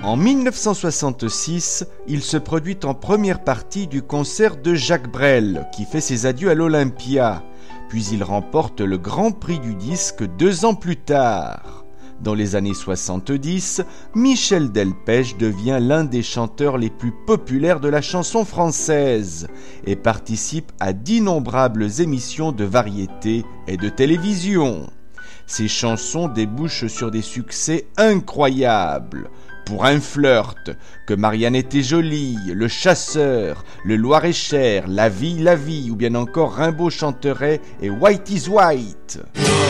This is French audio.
En 1966, il se produit en première partie du concert de Jacques Brel, qui fait ses adieux à l'Olympia, puis il remporte le Grand Prix du disque 2 ans plus tard. Dans les années 70, Michel Delpech devient l'un des chanteurs les plus populaires de la chanson française et participe à d'innombrables émissions de variété et de télévision. Ses chansons débouchent sur des succès incroyables. Pour un flirt, Que Marianne était jolie, Le chasseur, Le Loir-et-Cher, La vie, ou bien encore Rimbaud chanterait et White is White.